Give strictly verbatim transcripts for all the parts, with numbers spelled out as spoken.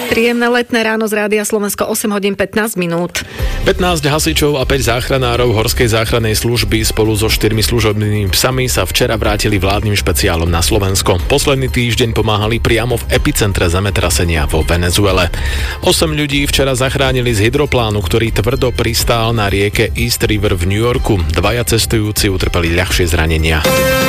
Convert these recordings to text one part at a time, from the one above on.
Príjemné letné ráno z Rádia Slovensko, osem hodín pätnásť minút. pätnásť hasičov a päť záchranárov Horskej záchrannej služby spolu so štyrmi služobnými psami sa včera vrátili vládnym špeciálom na Slovensko. Posledný týždeň pomáhali priamo v epicentre zemetrasenia vo Venezuele. Osem ľudí včera zachránili z hydroplánu, ktorý tvrdo pristál na rieke East River v New Yorku. Dvaja cestujúci utrpeli ľahšie zranenia.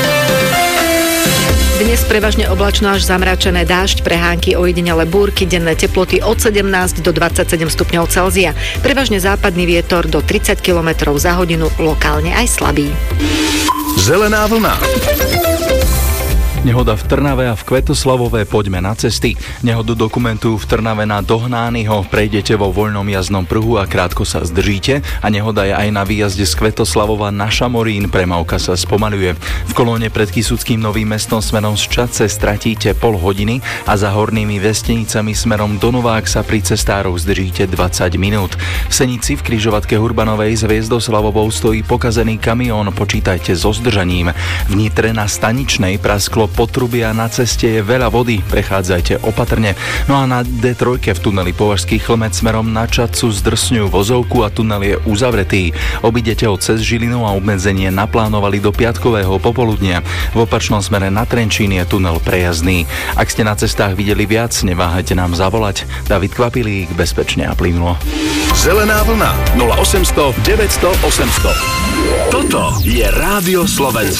Dnes prevažne oblačno až zamračené, dážď, prehánky, ojedinele búrky, denné teploty od sedemnásť do dvadsaťsedem stupňov Celzia. Prevažne západný vietor do tridsať kilometrov za hodinu, lokálne aj slabý. Zelená vlna. Nehoda v Trnave a v Kvetoslavove, poďme na cesty. Nehodu dokumentujú v Trnave na Dohnányho, prejdete vo voľnom jazdnom pruhu a krátko sa zdržíte, a nehoda je aj na výjazde z Kvetoslavova na Šamorín, premávka sa spomaľuje. V kolóne pred Kysuckým Novým Mestom smerom z Čadce stratíte pol hodiny a za Hornými Vestenicami smerom do Novák sa pri cestároch zdržíte dvadsať minút. V Senici v križovatke Hurbanovej s Hviezdoslavovou stojí pokazený kamión, počítajte so zdržaním. V Nitre na Staničnej prasklo potrubia, na ceste je veľa vody, prechádzajte opatrne. No a na dé tri v tuneli Považský Chlmec smerom na Čadcu zdrsňujú vozovku a tunel je uzavretý. Obidete ho cez Žilinu a obmedzenie naplánovali do piatkového popoludnia. V opačnom smere na Trenčín je tunel prejazdný. Ak ste na cestách videli viac, neváhajte nám zavolať. David Kvapilík, bezpečne a plynulo. Zelená vlna nula osemsto deväťsto osemsto. Toto je Rádio Slovensko.